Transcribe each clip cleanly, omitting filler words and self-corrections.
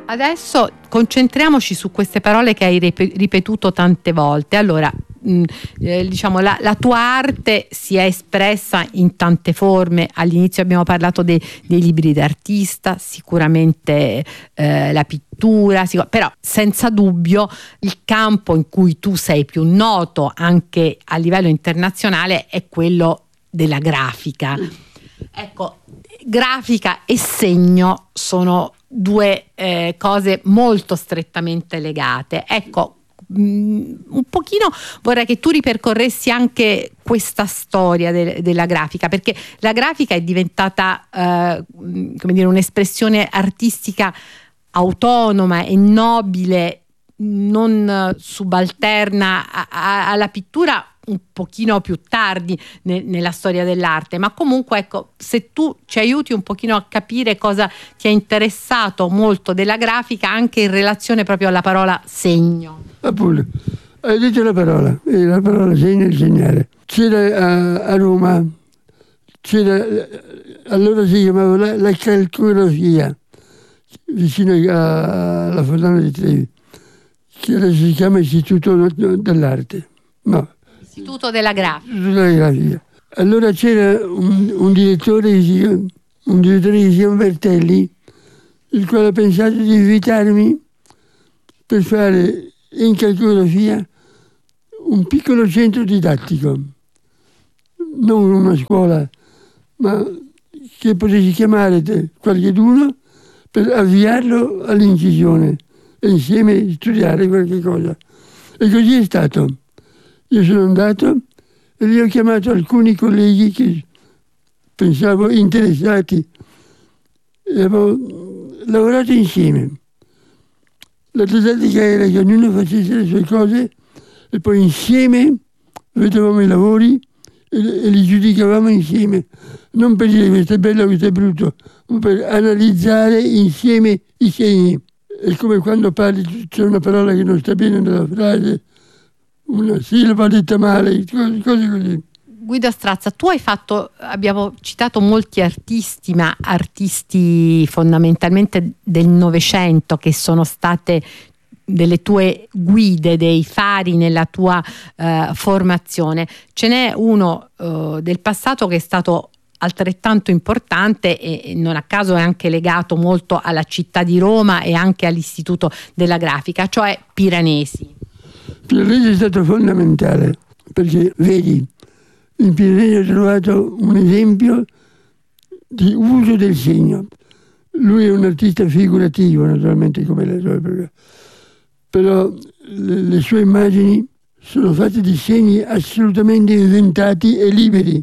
Adesso concentriamoci su queste parole che hai ripetuto tante volte. Allora, diciamo la tua arte si è espressa in tante forme. All'inizio abbiamo parlato dei libri d'artista, sicuramente la pittura, però senza dubbio il campo in cui tu sei più noto anche a livello internazionale è quello della grafica. Ecco, grafica e segno sono due cose molto strettamente legate. Ecco, un pochino vorrei che tu ripercorressi anche questa storia della grafica, perché la grafica è diventata come dire, un'espressione artistica autonoma e nobile, non subalterna alla pittura un pochino più tardi nella storia dell'arte, ma comunque ecco, se tu ci aiuti un pochino a capire cosa ti è interessato molto della grafica anche in relazione proprio alla parola segno. Appunto, hai detto la parola segno e segnare. C'era a Roma, allora si chiamava la calcografia, vicino alla Fontana di Trevi, che adesso si chiama Istituto dell'Arte. No. Istituto della Grafica. Allora c'era un direttore che si chiama Bertelli, il quale ha pensato di invitarmi per fare in calcografia un piccolo centro didattico, non una scuola, ma che potessi chiamare qualcheduno per avviarlo all'incisione e insieme studiare qualche cosa. E così è stato. Io sono andato e gli ho chiamato alcuni colleghi che pensavo interessati e avevo lavorato insieme. La tattica era che ognuno facesse le sue cose e poi insieme vedevamo i lavori e li giudicavamo insieme. Non per dire questo è bello, questo è brutto, ma per analizzare insieme i segni. È come quando parli, c'è una parola che non sta bene nella frase, una sillaba detta male, cose così. Guido Strazza, tu abbiamo citato molti artisti, ma artisti fondamentalmente del Novecento che sono state delle tue guide, dei fari nella tua formazione. Ce n'è uno del passato che è stato altrettanto importante e non a caso è anche legato molto alla città di Roma e anche all'Istituto della Grafica, cioè Piranesi. Piranesi è stato fondamentale perché, vedi, in Piranesi ho trovato un esempio di uso del segno. Lui è un artista figurativo, naturalmente, come le sue, però le sue immagini sono fatte di segni assolutamente inventati e liberi.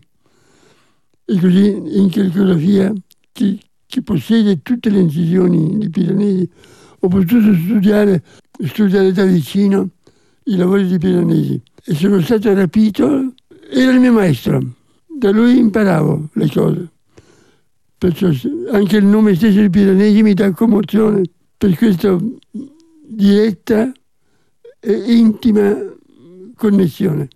E così in calcografia, che possiede tutte le incisioni di Piranesi, ho potuto studiare da vicino i lavori di Piranesi e sono stato rapito. Era il mio maestro, da lui imparavo le cose. Perciò anche il nome stesso di Piranesi mi dà commozione per questa diretta e intima connessione.